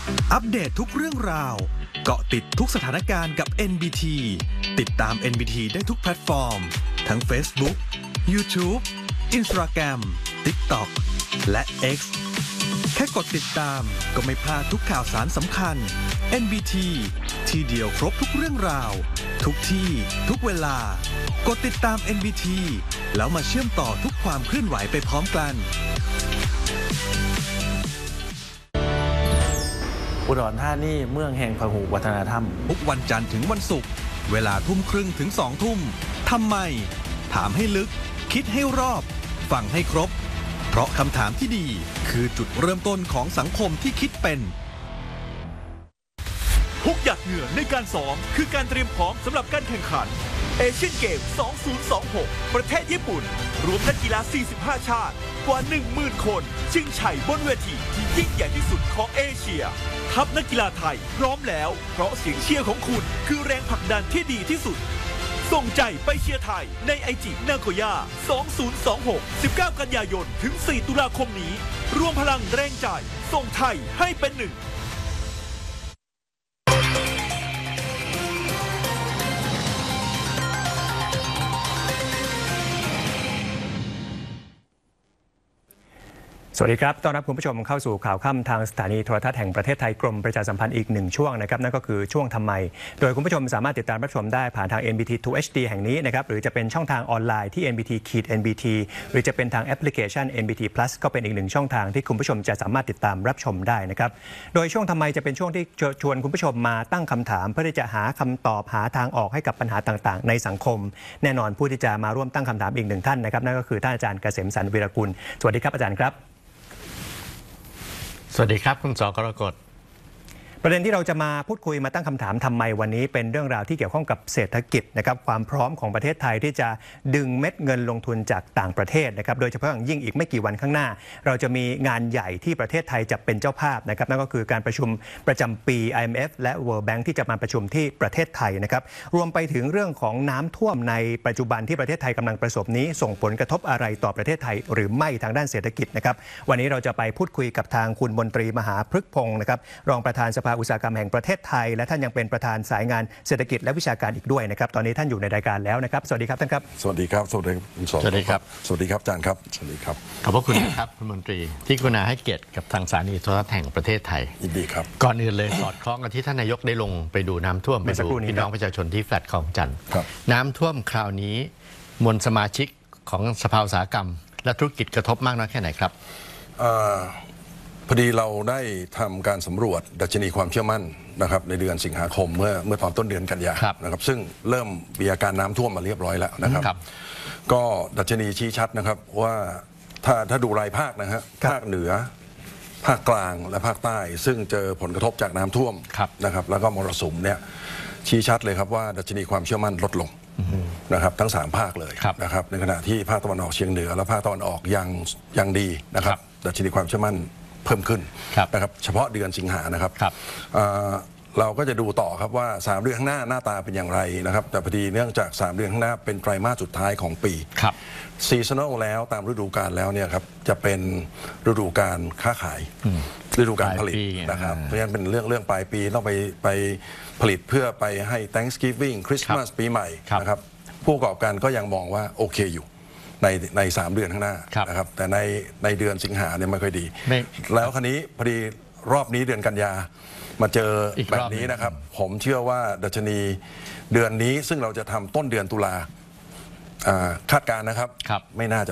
อัปเดตทุกเรื่องราวเกาะติดทุกสถานการณ์กับ NBT ติดตาม NBT ได้ทุกแพลตฟอร์มทั้ง Facebook, YouTube, Instagram, TikTok และ X แค่กดติดตามก็ไม่พลาดทุกข่าวสารสำคัญ NBT ที่เดียวครบทุกเรื่องราวทุกที่ทุกเวลากดติดตาม NBT แล้วมาเชื่อมต่อทุกความเคลื่อนไหวไปพร้อมกันอุดรธานีเมืองแห่งพหุวัฒนธรรมทุกวันจันทร์ถึงวันศุกร์เวลา 20:30 ถึง 20:00 น.ทำไมถามให้ลึกคิดให้รอบฟังให้ครบเพราะคำถามที่ดีคือจุดเริ่มต้นของสังคมที่คิดเป็นทุกหยาดเหงื่อในการซ้อมคือการเตรียมพร้อมสำหรับการแข่งขันเอเชียนเกม 2026 ประเทศญี่ปุ่นรวมนักกีฬา 45 ชาติกว่า 10,000 คนชิงชัยบนเวทีที่ยิ่งใหญ่ที่สุดของเอเชียทัพนักกีฬาไทยพร้อมแล้วเพราะเสียงเชียร์ของคุณคือแรงผลักดันที่ดีที่สุดส่งใจไปเชียร์ไทยในไอจินาโกย่า 2026 19 กันยายนถึง 4 ตุลาคมนี้รวมพลังแรงใจส่งไทยให้เป็นหนึ่งสวัสดีครับต้อนรับคุณผู้ชมเข้าสู่ข่าวค่ำทางสถานีโทรทัศน์แห่งประเทศไทยกรมประชาสัมพันธ์อีกหนึ่งช่วงนะครับนั่นก็คือช่วงทำไมโดยคุณผู้ชมสามารถติดตามรับชมได้ผ่านทาง NBT 2 HD แห่งนี้นะครับหรือจะเป็นช่องทางออนไลน์ที่ NBT หรือจะเป็นทางแอปพลิเคชัน NBT Plus ก็เป็นอีกหนึ่งช่องทางที่คุณผู้ชมจะสามารถติดตามรับชมได้นะครับโดยช่วงทำไมจะเป็นช่วงที่ชวนคุณผู้ชมมาตั้งคำถามเพื่อที่จะหาคำตอบหาทางออกให้กับปัญหาต่างๆในสังคมแน่นอนผู้ที่จะมาร่วมตั้งคำถามอีกหนึ่งท่านนะครับนั่นก็คือท่านอาจารย์เกษมสันต์วีรกุลสวัสดีครับอาจารย์ครับสวัสดีครับคุณสกรกฎประเด็นที่เราจะมาพูดคุยมาตั้งคำถามทำไมวันนี้เป็นเรื่องราวที่เกี่ยวข้องกับเศรษฐกิจนะครับความพร้อมของประเทศไทยที่จะดึงเม็ดเงินลงทุนจากต่างประเทศนะครับโดยเฉพาะอย่างยิ่งอีกไม่กี่วันข้างหน้าเราจะมีงานใหญ่ที่ประเทศไทยจะเป็นเจ้าภาพนะครับนั่นก็คือการประชุมประจำปี IMF และ World Bank ที่จะมาประชุมที่ประเทศไทยนะครับรวมไปถึงเรื่องของน้ำท่วมในปัจจุบันที่ประเทศไทยกำลังประสบนี้ส่งผลกระทบอะไรต่อประเทศไทยหรือไม่ทางด้านเศรษฐกิจนะครับวันนี้เราจะไปพูดคุยกับทางคุณมนตรีมหาพฤกษ์พงศ์นะครับรองประธานสภาอุตสาหกรรมแห่งประเทศไทยและท่านยังเป็นประธานสายงานเศรษฐกิจและวิชาการอีกด้วยนะครับตอนนี้ท่านอยู่ในรายการแล้วนะครับสวัสดีครับท่านครับสวัสดีครับสวัสดีครับสวัสดีครับสวัสดีครับอาจารย์ครับสวัสดีครับขอบพระคุณครับคุณมนตรีที่กรุณาให้เกียรติกับทางสถานีโทรทัศน์แห่งประเทศไทยยินดีครับก่อนอื่นเลยสอดคล้องกับที่ท่านนายกได้ลงไปดูน้ำท่วมไปดูพี่น้องประชาชนที่แฟลตคลองจันทร์น้ำท่วมคราวนี้มวลสมาชิกของสภาอุตสาหกรรมและธุรกิจกระทบมากน้อยแค่ไหนครับพอดีเราได้ทำการสำรวจดัชนีความเชื่อมั่นนะครับในเดือนสิงหาคมเมื่อตอนต้นเดือนกันยายนนะครับซึ่งเริ่มมีอาการน้ำท่วมมาเรียบร้อยแล้วนะครับก็ดัชนีชี้ชัดนะครับว่าถ้าดูรายภาคนะฮะภาคเหนือภาคกลางและภาคใต้ซึ่งเจอผลกระทบจากน้ำท่วมนะครับแล้วก็มรสุมเนี่ยชี้ชัดเลยครับว่าดัชนีความเชื่อมั่นลดลงนะครับทั้ง3ภาคเลยนะครับในขณะที่ภาคตะวันออกเฉียงเหนือและภาคตะวันออกยังดีนะครับดัชนีความเชื่อมั่นเพิ่มขึ้นนะครับเฉพาะเดือนสิงหานะครับเราก็จะดูต่อครับว่า3เดือนข้างหน้าหน้าตาเป็นอย่างไรนะครับแต่พอดีเนื่องจาก3เดือนข้างหน้าเป็นไตรมาสสุดท้ายของปีซีซันอลแล้วตามฤดูกาลแล้วเนี่ยครับจะเป็นฤดูกาลค้าขายฤดูกาลผลิตนะครับเพราะฉะนั้นเป็นเรื่องปลายปีต้องไปผลิตเพื่อไปให้ Thanksgiving คริสต์มาสปีใหม่นะครับผู้ประกอบการก็ยังมองว่าโอเคอยู่ใน3เดือนข้างหน้านะครับแต่ในเดือนสิงหาเนี่ยไม่ค่อยดีแล้วคราวนี้พอดีรอบนี้เดือนกันยามาเจอแบบนี้นะครับผมเชื่อว่าดัชนีเดือนนี้ซึ่งเราจะทำต้นเดือนตุลาคาดการณ์นะครับไม่น่าจะ